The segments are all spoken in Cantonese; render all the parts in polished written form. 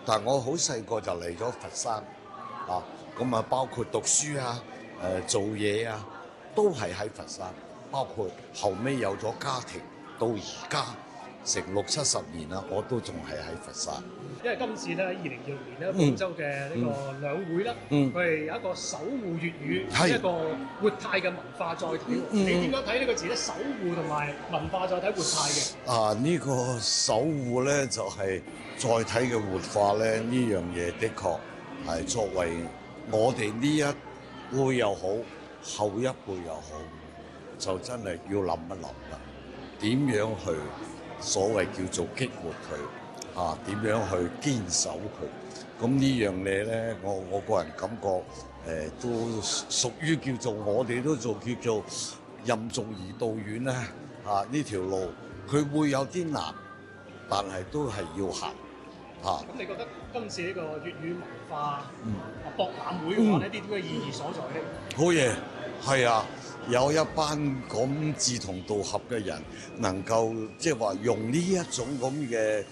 但係我好細個就嚟咗佛山啊，咁啊包括讀書啊、做嘢啊，都係喺佛山。包括後尾有咗家庭，到而家成60-70年啦，我都仲係喺佛山。 因為今次咧喺2026年咧，廣州嘅呢個兩會啦，佢係有一個守護粵語一個活態嘅文化載體。你點樣睇呢個字咧？守護同埋文化載體活態嘅。 啊，呢個守護咧就係載體嘅活化咧，呢樣嘢的確係作為我哋呢一輩又好，後一輩又好，就真係要諗一諗啦。點樣去所謂叫做激活佢啊？點樣去堅守佢？咁呢樣嘢咧，我個人感覺都屬於叫做我哋都做叫做任重而道遠啦。啊，呢條路佢會有啲難，但係都係要行。咁你覺得今次呢個粵語文化博覽會嘅話呢啲點嘅意義所在咧？ 好嘢，係啊！有一班咁志同道合嘅人，能夠即係話用呢一種咁嘅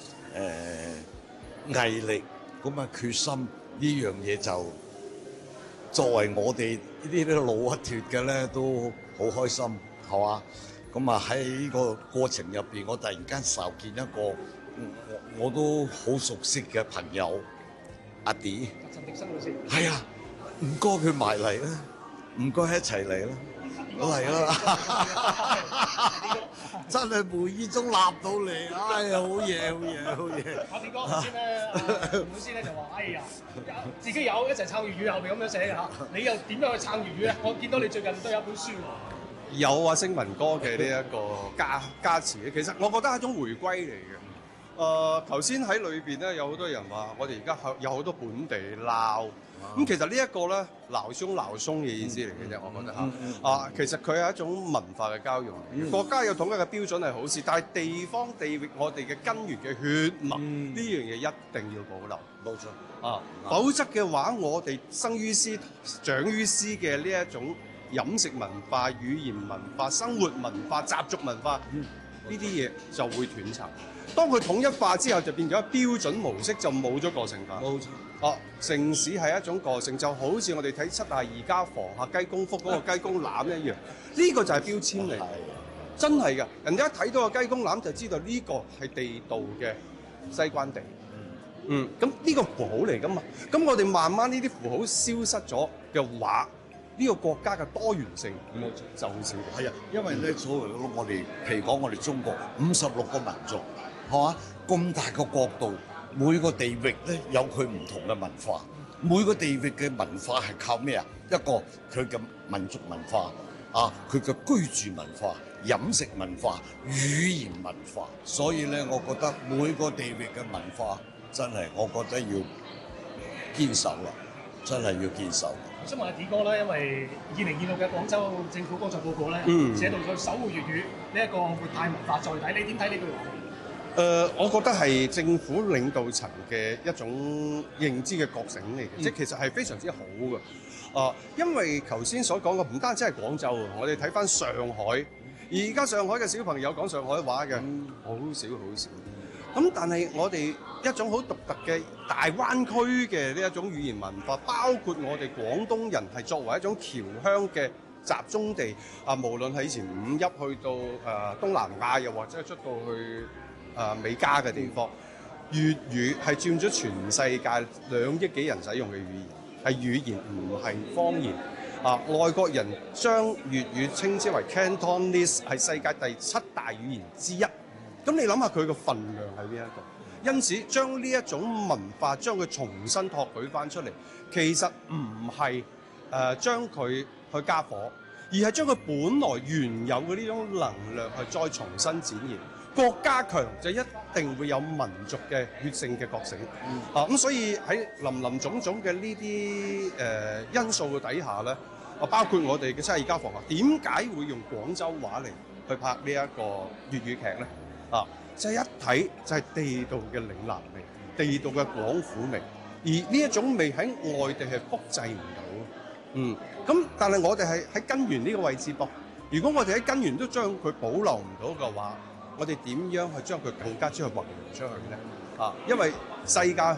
毅力，咁啊決心呢樣嘢就作為我哋呢啲老一脱嘅咧，都好開心，係嘛？咁啊喺呢個過程入邊，我突然間受見一個我都好熟悉嘅朋友阿 D， 陳迪生老師。 係啊，唔該佢埋嚟啦，唔該一齊嚟啦。嚟啦！真係無意中立到嚟，哎呀，好嘢，好嘢，好嘢！ 阿點哥頭先咧，吳老師咧就話：哎呀，自己有一齊撐粵語，後邊咁樣寫嘅嚇，你又點樣去撐粵語咧？我見到你最近都有一本書喎。 有啊，星文哥嘅呢一個加持，其實我覺得係一種回歸嚟嘅。頭先喺裏邊咧，有好多人話，我哋而家有好多本地鬧。咁其實呢一個咧，鬧鬆嘅意思嚟嘅啫，我覺得嚇。其實佢係一種文化嘅交融。國家有統一嘅標準係好事，但係地方地域我哋嘅根源嘅血脈呢樣嘢一定要保留。 冇錯否則嘅話，我哋生於斯、長於斯嘅呢一種飲食文化、語言文化、生活文化、習俗文化呢啲嘢就會斷層。當佢統一化之後，就變咗標準模式，就冇咗個性化。 冇錯。 城市係一種個性，就好似我哋睇72家房客雞公腹嗰個雞公欖一樣，呢個就係標籤嚟，真係㗎。人哋一睇到個雞公欖就知道呢個係地道嘅西關地。咁呢個符號嚟㗎嘛。咁我哋慢慢呢啲符號消失咗嘅話，呢個國家嘅多元性就好少。 係啊，因為咧所謂我哋譬如講我哋中國56個民族，係嘛？咁大個國度。每個地域咧有佢唔同嘅文化，每個地域嘅文化係靠咩啊？一個佢嘅民族文化啊，佢嘅居住文化、飲食文化、語言文化，所以咧，我覺得每個地域嘅文化真係，我覺得要堅守啦，真係要堅守。 我想問下 D 哥啦，因為2026嘅廣州政府工作報告咧，寫到佢守護粵語呢一個活態文化載體，你點睇呢句話？ 我覺得係政府領導層嘅一種認知嘅覺醒嚟嘅，即係其實係非常之好嘅。因為頭先所講嘅唔單止係廣州，我哋睇翻上海，而家上海嘅小朋友講上海話嘅好少好少。咁但係我哋一種好獨特嘅大灣區嘅呢一種語言文化，包括我哋廣東人係作為一種僑鄉嘅集中地，無論係以前五一去到東南亞，又或者出到去美加嘅地方，粵語係佔咗全世界2億幾人使用嘅語言，係語言唔係方言。外國人將粵語稱之為 Cantonese， 係世界第7大語言之一。咁你諗下佢個份量係邊一個？因此將呢一種文化將佢重新托舉翻出嚟，其實唔係將佢去加火，而係將佢本來原有嘅呢種能量去再重新展現。國家強就一定會有民族嘅血性嘅覺醒。咁所以喺林林種種嘅呢啲因素嘅底下咧，包括我哋嘅72家房客，點解會用廣州話嚟去拍呢一個粵語劇咧？就係一睇就係地道嘅嶺南味，地道嘅廣府味，而呢一種味喺外地係複製唔到。咁但係我哋係喺根源呢個位置噃。如果我哋喺根源都將佢保留唔到嘅話，我哋點樣去將佢更加將佢運用出去咧？因為世界好